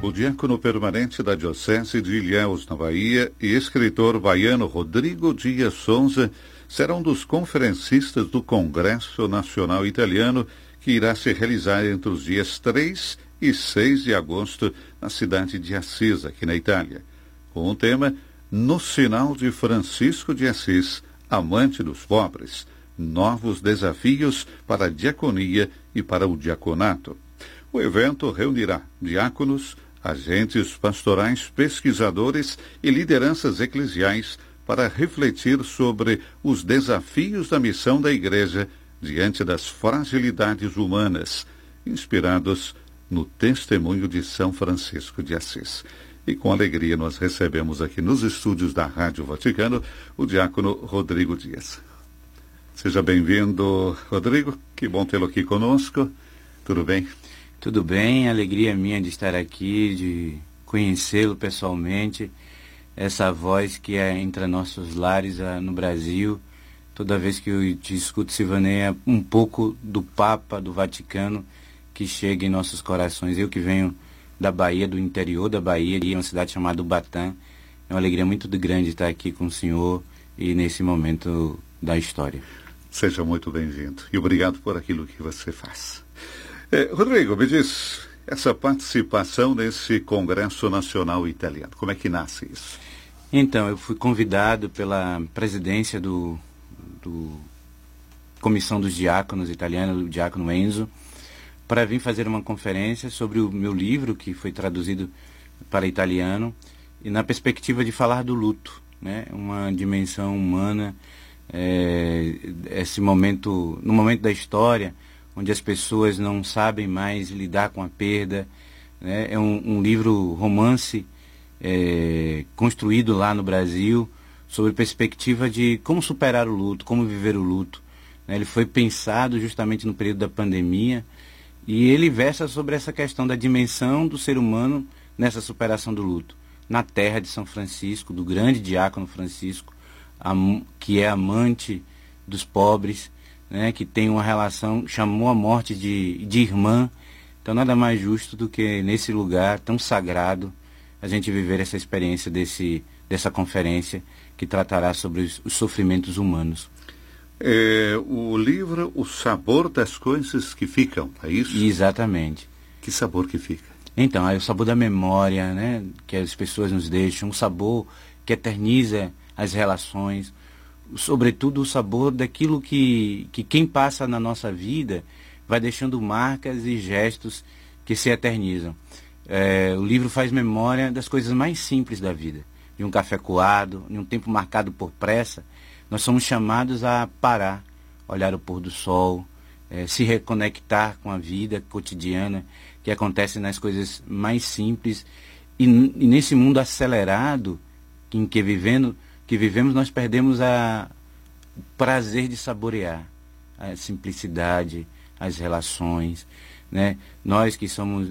o diácono permanente da Diocese de Ilhéus, na Bahia, e escritor baiano Rodrigo Dias Souza será um dos conferencistas do Congresso Nacional Italiano, que irá se realizar entre os dias 3 e 6 de agosto na cidade de Assis, aqui na Itália, com o tema No Sinal de Francisco de Assis, amante dos pobres, novos desafios para a diaconia e para o diaconato. O evento reunirá diáconos, agentes pastorais, pesquisadores e lideranças eclesiais para refletir sobre os desafios da missão da Igreja diante das fragilidades humanas, inspirados no testemunho de São Francisco de Assis. E com alegria nós recebemos aqui nos estúdios da Rádio Vaticano o diácono Rodrigo Dias. Seja bem-vindo, Rodrigo. Que bom tê-lo aqui conosco. Tudo bem? Tudo bem, alegria minha de estar aqui, de conhecê-lo pessoalmente, essa voz que é entre nossos lares no Brasil. Toda vez que eu te escuto, Silvaneia, um pouco do Papa, do Vaticano, que chega em nossos corações. Eu que venho da Bahia, do interior da Bahia, de uma cidade chamada Ubatã, é uma alegria muito grande estar aqui com o senhor e nesse momento da história. Seja muito bem-vindo e obrigado por aquilo que você faz. Rodrigo, me diz, essa participação nesse Congresso Nacional Italiano, como é que nasce isso? Então, eu fui convidado pela presidência do Comissão dos Diáconos Italianos, o diácono Enzo, para vir fazer uma conferência sobre o meu livro, que foi traduzido para italiano, e na perspectiva de falar do luto, né? Uma dimensão humana, esse momento, no momento da história, onde as pessoas não sabem mais lidar com a perda, né? É um livro romance construído lá no Brasil sobre perspectiva de como superar o luto, como viver o luto, né? Ele foi pensado justamente no período da pandemia e ele versa sobre essa questão da dimensão do ser humano nessa superação do luto. Na terra de São Francisco, do grande diácono Francisco, que é amante dos pobres, né, que tem uma relação, chamou a morte de irmã. Então nada mais justo do que nesse lugar tão sagrado a gente viver essa experiência dessa conferência que tratará sobre os sofrimentos humanos. O livro O Sabor das Coisas que Ficam, é isso? Exatamente. Que sabor que fica? Então, é o sabor da memória, né, que as pessoas nos deixam, um sabor que eterniza as relações, sobretudo o sabor daquilo que quem passa na nossa vida vai deixando marcas e gestos que se eternizam. O livro faz memória das coisas mais simples da vida, de um café coado, de um tempo marcado por pressa. Nós somos chamados a parar, olhar o pôr do sol, se reconectar com a vida cotidiana que acontece nas coisas mais simples, e nesse mundo acelerado em que vivemos, nós perdemos o prazer de saborear a simplicidade, as relações, né? Nós que somos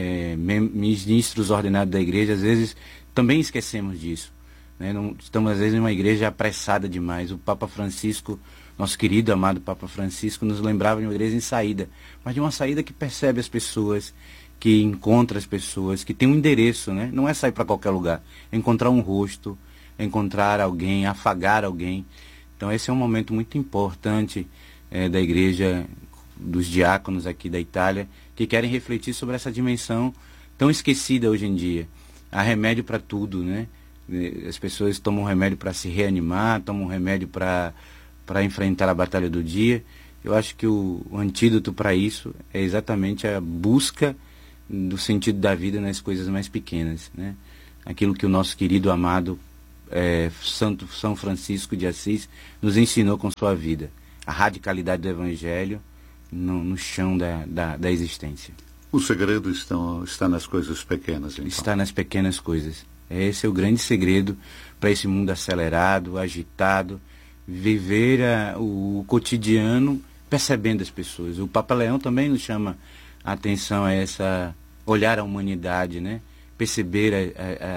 ministros ordenados da igreja, às vezes também esquecemos disso, né? Estamos às vezes em uma igreja apressada demais. O Papa Francisco, nosso querido, amado Papa Francisco, nos lembrava de uma igreja em saída, mas de uma saída que percebe as pessoas, que encontra as pessoas, que tem um endereço, né? Não é sair para qualquer lugar, é encontrar um rosto, encontrar alguém, afagar alguém. Então esse é um momento muito importante da igreja, dos diáconos aqui da Itália, que querem refletir sobre essa dimensão tão esquecida hoje em dia. Há remédio para tudo, né? As pessoas tomam remédio para se reanimar, tomam remédio para enfrentar a batalha do dia. Eu acho que o antídoto para isso é exatamente a busca do sentido da vida nas coisas mais pequenas, né? Aquilo que o nosso querido, amado Santo São Francisco de Assis nos ensinou com sua vida, a radicalidade do Evangelho no chão da existência. O segredo está nas coisas pequenas, então. Está nas pequenas coisas. Esse é o grande segredo para esse mundo acelerado, agitado, viver o cotidiano percebendo as pessoas. O Papa Leão também nos chama a atenção a olhar a humanidade, né? Perceber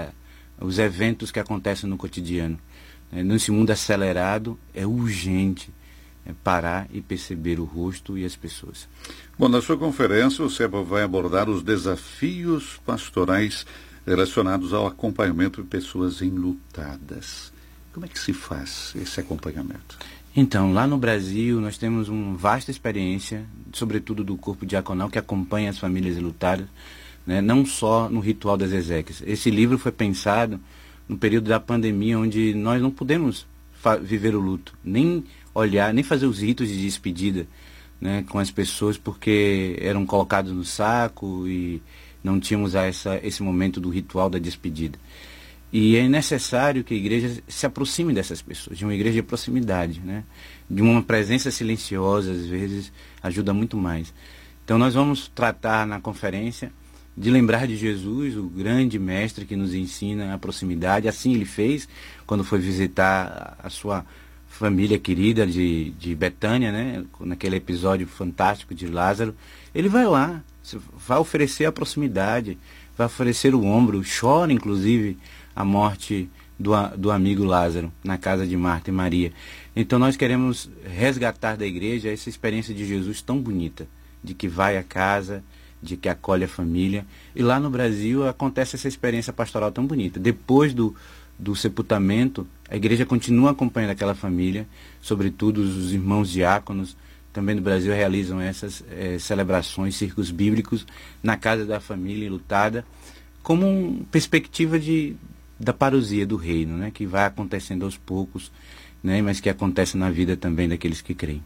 os eventos que acontecem no cotidiano. Nesse mundo acelerado, é urgente parar e perceber o rosto e as pessoas. Bom, na sua conferência, o SEBA vai abordar os desafios pastorais relacionados ao acompanhamento de pessoas enlutadas. Como é que se faz esse acompanhamento? Então, lá no Brasil, nós temos uma vasta experiência, sobretudo do corpo diaconal, que acompanha as famílias enlutadas, né, não só no ritual das exéquias. Esse livro foi pensado no período da pandemia, onde nós não pudemos viver o luto, nem olhar, nem fazer os ritos de despedida, né, com as pessoas, porque eram colocados no saco e não tínhamos esse momento do ritual da despedida. E é necessário que a igreja se aproxime dessas pessoas, de uma igreja de proximidade, né, de uma presença silenciosa, às vezes, ajuda muito mais. Então nós vamos tratar na conferência de lembrar de Jesus, o grande mestre que nos ensina a proximidade. Assim ele fez quando foi visitar a sua família querida de Betânia, né? Naquele episódio fantástico de Lázaro. Ele vai lá, vai oferecer a proximidade, vai oferecer o ombro, chora inclusive a morte do amigo Lázaro na casa de Marta e Maria. Então nós queremos resgatar da igreja essa experiência de Jesus tão bonita, de que vai à casa, de que acolhe a família. E lá no Brasil acontece essa experiência pastoral tão bonita. Depois do sepultamento, a igreja continua acompanhando aquela família, sobretudo os irmãos diáconos, também no Brasil realizam essas celebrações, círculos bíblicos, na casa da família enlutada, como uma perspectiva da parousia do reino, né, que vai acontecendo aos poucos, né, mas que acontece na vida também daqueles que creem.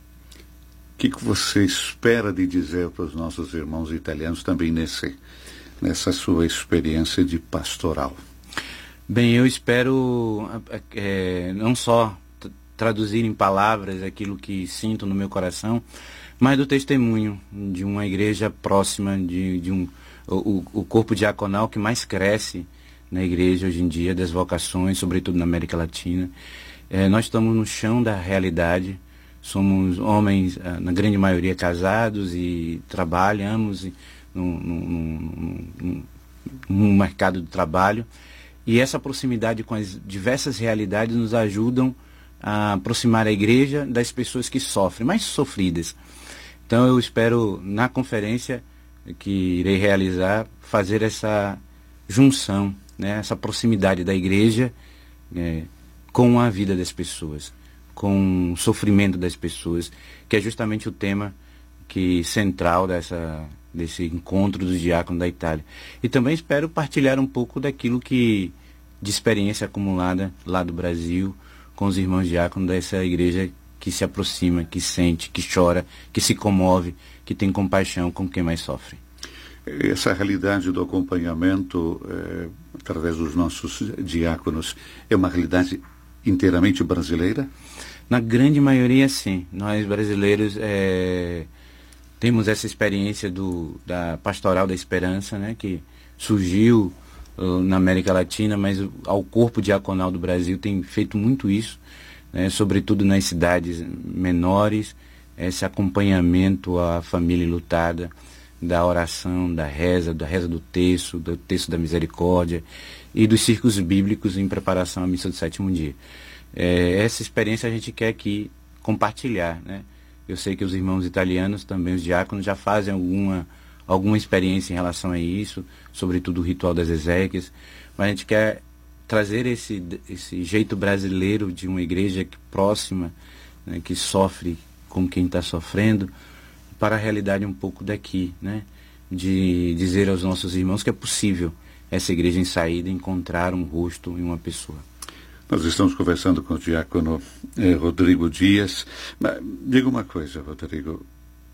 O que você espera de dizer para os nossos irmãos italianos também nessa sua experiência de pastoral? Bem, eu espero não só traduzir em palavras aquilo que sinto no meu coração, mas do testemunho de uma igreja próxima, o corpo diaconal que mais cresce na igreja hoje em dia, das vocações, sobretudo na América Latina. Nós estamos no chão da realidade. Somos homens, na grande maioria, casados e trabalhamos no mercado do trabalho. E essa proximidade com as diversas realidades nos ajudam a aproximar a igreja das pessoas que sofrem, mais sofridas. Então eu espero, na conferência que irei realizar, fazer essa junção, né, essa proximidade da igreja com a vida das pessoas, com o sofrimento das pessoas, que é justamente o tema central desse encontro dos diáconos da Itália. E também espero partilhar um pouco daquilo de experiência acumulada lá do Brasil, com os irmãos diáconos dessa igreja que se aproxima, que sente, que chora, que se comove, que tem compaixão com quem mais sofre. Essa realidade do acompanhamento através dos nossos diáconos é uma realidade inteiramente brasileira? Na grande maioria, sim. Nós brasileiros temos essa experiência da Pastoral da Esperança, né, que surgiu na América Latina, mas ao corpo diaconal do Brasil tem feito muito isso, né, sobretudo nas cidades menores, esse acompanhamento à família enlutada, da oração, da reza do texto da misericórdia e dos círculos bíblicos em preparação à missa do sétimo dia. Essa experiência a gente quer aqui compartilhar, né? Eu sei que os irmãos italianos, também os diáconos, já fazem alguma experiência em relação a isso, sobretudo o ritual das exéquias, mas a gente quer trazer esse jeito brasileiro de uma igreja próxima, né, que sofre com quem está sofrendo, para a realidade um pouco daqui, né? De dizer aos nossos irmãos que é possível essa igreja em saída encontrar um rosto em uma pessoa. Nós estamos conversando com o diácono Rodrigo Dias. Mas, diga uma coisa, Rodrigo.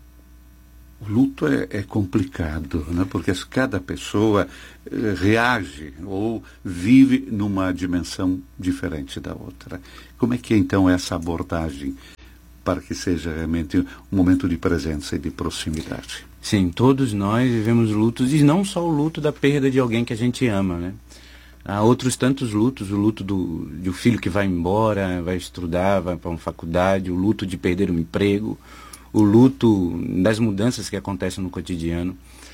O luto é complicado, né? Porque cada pessoa reage ou vive numa dimensão diferente da outra. Como é que é, então, essa abordagem para que seja realmente um momento de presença e de proximidade? Sim, todos nós vivemos lutos, e não só o luto da perda de alguém que a gente ama, né? Há outros tantos lutos, o luto do filho que vai embora, vai estudar, vai para uma faculdade, o luto de perder um emprego, o luto das mudanças que acontecem no cotidiano.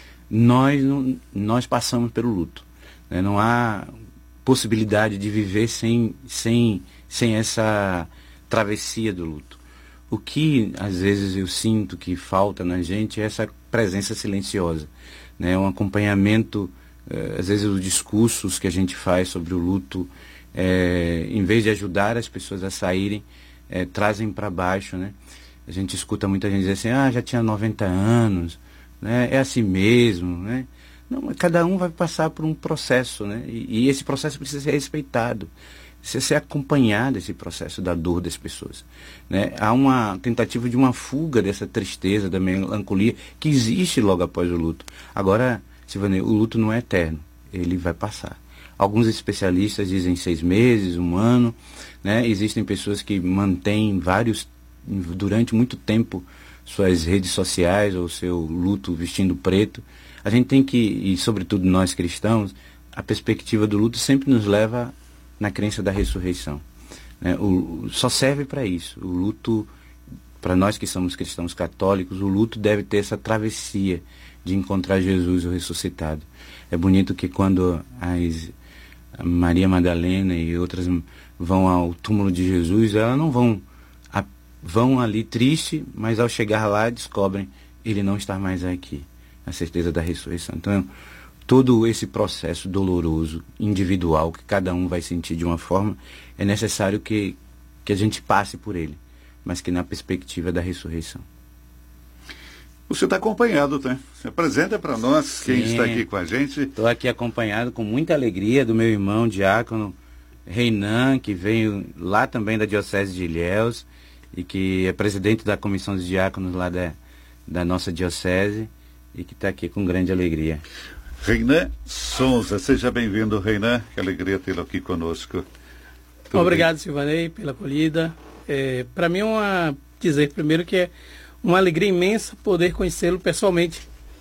Nós passamos pelo luto, né? Não há possibilidade de viver sem essa travessia do luto. O que às vezes eu sinto que falta na gente é essa presença silenciosa, né? Um acompanhamento, às vezes os discursos que a gente faz sobre o luto, em vez de ajudar as pessoas a saírem, trazem para baixo, né? A gente escuta muita gente dizer assim, já tinha 90 anos, né? É assim mesmo, né? Não, cada um vai passar por um processo, né? E esse processo precisa ser respeitado, precisa ser acompanhado, esse processo da dor das pessoas, né? Há uma tentativa de uma fuga dessa tristeza, da melancolia que existe logo após o luto. Agora, Silvanei, o luto não é eterno, ele vai passar. Alguns especialistas dizem 6 meses, 1 ano, né? Existem pessoas que mantêm durante muito tempo, suas redes sociais ou seu luto vestindo preto. A gente tem que, e sobretudo nós cristãos, a perspectiva do luto sempre nos leva na crença da ressurreição, né? Só serve para isso. O luto, para nós que somos cristãos católicos, o luto deve ter essa travessia de encontrar Jesus o ressuscitado. É bonito que quando a Maria Madalena e outras vão ao túmulo de Jesus, elas não vão ali triste, mas ao chegar lá descobrem ele não está mais aqui. A certeza da ressurreição. Então, todo esse processo doloroso, individual, que cada um vai sentir de uma forma, é necessário que a gente passe por ele, mas que na perspectiva da ressurreição. Você está acompanhado, né? Você apresenta para nós. Sim, quem está aqui com a gente. Estou aqui acompanhado com muita alegria do meu irmão diácono Reinan, que veio lá também da Diocese de Ilhéus e que é presidente da Comissão dos Diáconos lá da nossa Diocese e que está aqui com grande alegria. Reinan Souza, seja bem-vindo, Reinan. Que alegria tê-lo aqui conosco. Obrigado, Silvanei, pela acolhida. Para mim dizer primeiro que é uma alegria imensa poder conhecê-lo pessoalmente.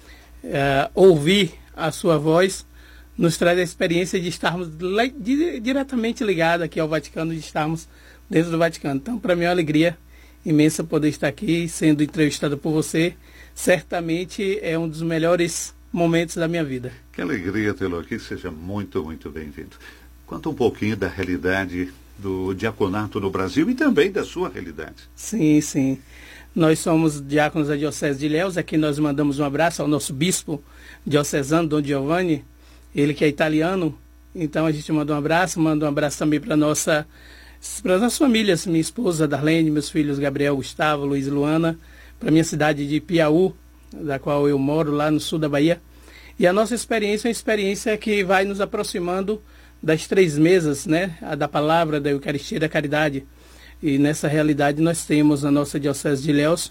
Ouvir a sua voz nos traz a experiência de estarmos diretamente ligados aqui ao Vaticano, de estarmos dentro do Vaticano. Então, para mim é uma alegria imensa poder estar aqui, sendo entrevistado por você. Certamente é um dos melhores momentos da minha vida. Que alegria tê-lo aqui, seja muito, muito bem-vindo. Conta um pouquinho da realidade do diaconato no Brasil e também da sua realidade. Sim, sim. Nós somos diáconos da Diocese de Ilhéus. Aqui nós mandamos um abraço ao nosso bispo diocesano, Dom Giovanni, ele que é italiano. Então a gente manda um abraço também para nossas famílias, minha esposa Darlene, meus filhos Gabriel, Gustavo, Luiz e Luana, para minha cidade de Piauí, da qual eu moro lá no sul da Bahia. E a nossa experiência é uma experiência que vai nos aproximando das 3 mesas, né? A da palavra, da Eucaristia e da caridade. E nessa realidade nós temos na nossa Diocese de Ilhéus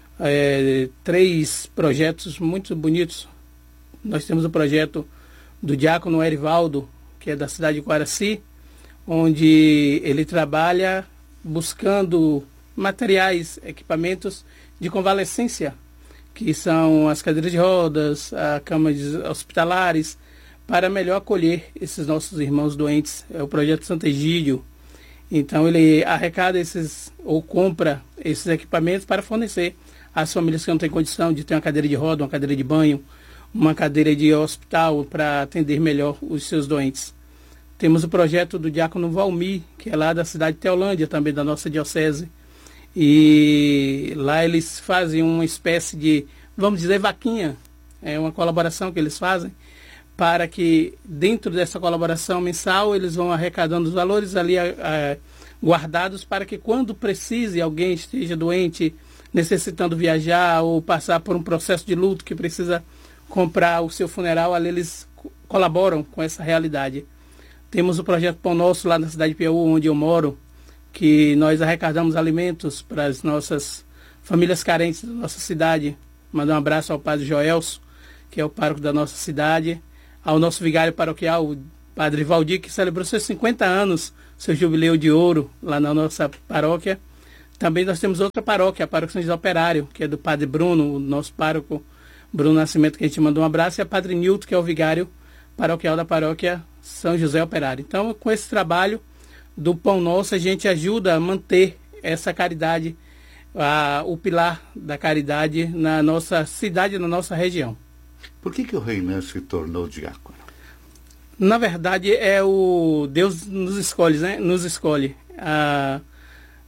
3 projetos muito bonitos. Nós temos o projeto do diácono Erivaldo, que é da cidade de Coaraci, onde ele trabalha buscando materiais, equipamentos de convalescência, que são as cadeiras de rodas, a camas hospitalares, para melhor acolher esses nossos irmãos doentes. É o projeto Santo Egídio. Então ele arrecada ou compra esses equipamentos para fornecer às famílias que não têm condição de ter uma cadeira de roda, uma cadeira de banho, uma cadeira de hospital para atender melhor os seus doentes. Temos o projeto do diácono Valmir, que é lá da cidade de Teolândia, também da nossa diocese. E lá eles fazem uma espécie de, vamos dizer, vaquinha. É uma colaboração que eles fazem para que dentro dessa colaboração mensal eles vão arrecadando os valores ali guardados para que quando precise, alguém esteja doente, necessitando viajar ou passar por um processo de luto que precisa comprar o seu funeral, ali eles colaboram com essa realidade. Temos o projeto Pão Nosso lá na cidade de Piauí, onde eu moro, que nós arrecadamos alimentos para as nossas famílias carentes da nossa cidade. Mandar um abraço ao padre Joelso, que é o pároco da nossa cidade, ao nosso vigário paroquial, o padre Valdir, que celebrou seus 50 anos, seu jubileu de ouro lá na nossa paróquia. Também nós temos outra paróquia, a paróquia São José Operário, que é do padre Bruno, o nosso pároco Bruno Nascimento, que a gente mandou um abraço, e a padre Nilton, que é o vigário paroquial da paróquia São José Operário. Então, com esse trabalho do Pão Nosso, a gente ajuda a manter essa caridade, o pilar da caridade na nossa cidade, na nossa região. Por que o Reinan se tornou diácono? Na verdade, Deus nos escolhe, né? Nos escolhe.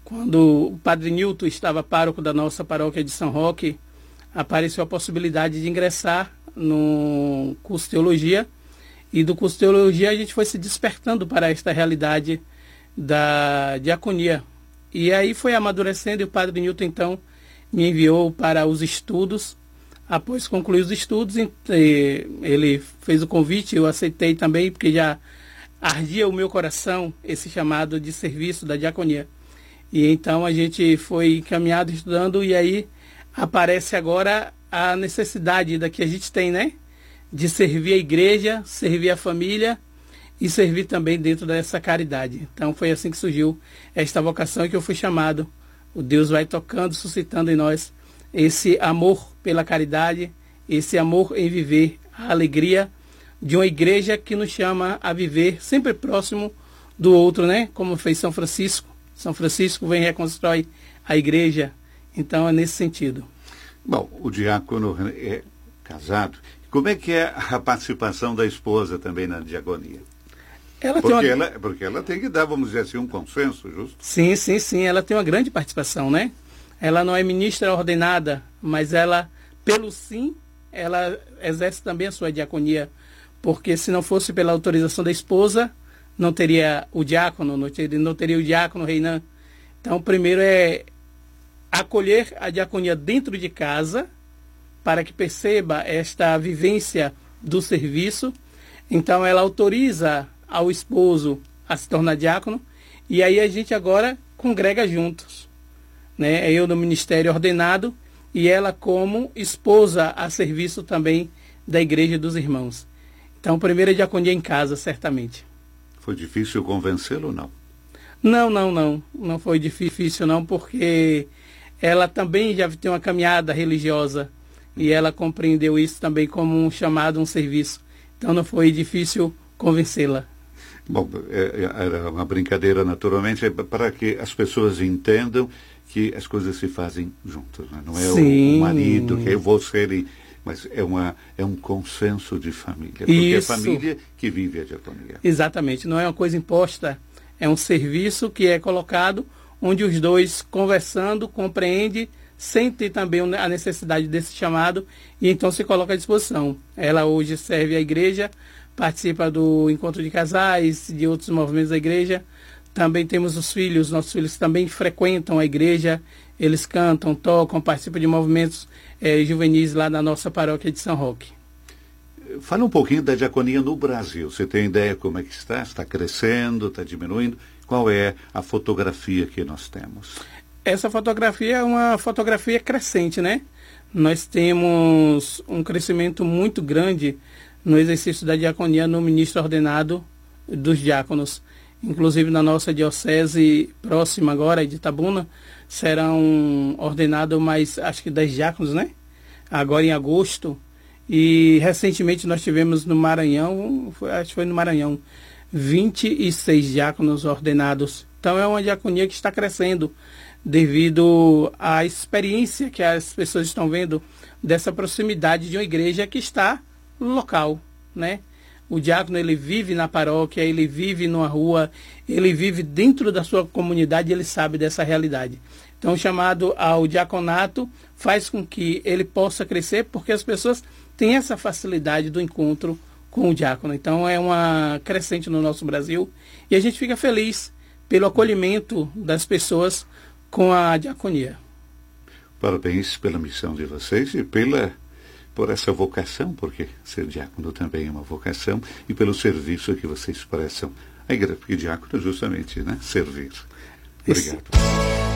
quando o Padre Nilton estava pároco da nossa paróquia de São Roque, apareceu a possibilidade de ingressar no curso de teologia, e do curso de teologia a gente foi se despertando para esta realidade da diaconia. E aí foi amadurecendo, e o Padre Nilton então me enviou para os estudos. Após concluir os estudos, ele fez o convite, eu aceitei também, porque já ardia o meu coração esse chamado de serviço da diaconia. E então a gente foi encaminhado estudando, e aí aparece agora a necessidade da que a gente tem, né? De servir a igreja, servir a família e servir também dentro dessa caridade. Então foi assim que surgiu esta vocação e que eu fui chamado. O Deus vai tocando, suscitando em nós esse amor pela caridade, esse amor em viver a alegria de uma igreja que nos chama a viver sempre próximo do outro, né? Como fez São Francisco. São Francisco vem e reconstrói a igreja. Então é nesse sentido. Bom, o diácono é casado. Como é que é a participação da esposa também na diaconia? Porque ela tem que dar, vamos dizer assim, um consenso, justo? Sim. Ela tem uma grande participação, né? Ela não é ministra ordenada, mas ela, pelo sim, ela exerce também a sua diaconia. Porque se não fosse pela autorização da esposa, não teria o diácono, não teria o diácono Reinan. Então, primeiro é acolher a diaconia dentro de casa, para que perceba esta vivência do serviço. Então, ela autoriza ao esposo a se tornar diácono, e aí a gente agora congrega juntos, né? Eu no ministério ordenado e ela como esposa a serviço também da igreja dos irmãos. Então, primeira diaconia em casa, certamente. Foi difícil convencê-lo ou não? Não foi difícil não, porque ela também já tem uma caminhada religiosa e ela compreendeu isso também como um chamado, um serviço. Então não foi difícil convencê-la. Bom, era uma brincadeira, naturalmente, para que as pessoas entendam que as coisas se fazem juntas. Né? Não é o marido, que é você, mas é um consenso de família. Porque Isso. É a família que vive a diaconia. Exatamente, não é uma coisa imposta, é um serviço que é colocado onde os dois, conversando, compreendem, sentem também a necessidade desse chamado e então se coloca à disposição. Ela hoje serve a igreja, participa do encontro de casais, de outros movimentos da igreja. Também temos os filhos, nossos filhos também frequentam a igreja, eles cantam, tocam, participam de movimentos juvenis lá na nossa paróquia de São Roque. Fala um pouquinho da diaconia no Brasil. Você tem ideia como é que está? Está crescendo, está diminuindo? Qual é a fotografia que nós temos? Essa fotografia é uma fotografia crescente, né? Nós temos um crescimento muito grande no exercício da diaconia no ministro ordenado dos diáconos. Inclusive na nossa diocese próxima agora, de Itabuna, serão ordenados mais, acho que 10 diáconos, né? Agora em agosto. E recentemente nós tivemos no Maranhão, acho que foi no Maranhão, 26 diáconos ordenados. Então é uma diaconia que está crescendo devido à experiência que as pessoas estão vendo dessa proximidade de uma igreja que está no local, né? O diácono, ele vive na paróquia, ele vive numa rua, ele vive dentro da sua comunidade, ele sabe dessa realidade. Então, o chamado ao diaconato faz com que ele possa crescer, porque as pessoas têm essa facilidade do encontro com o diácono. Então, é uma crescente no nosso Brasil e a gente fica feliz pelo acolhimento das pessoas com a diaconia. Parabéns pela missão de vocês e por essa vocação, porque ser diácono também é uma vocação, e pelo serviço que vocês prestam à igreja, porque diácono é justamente, né, servir. Obrigado.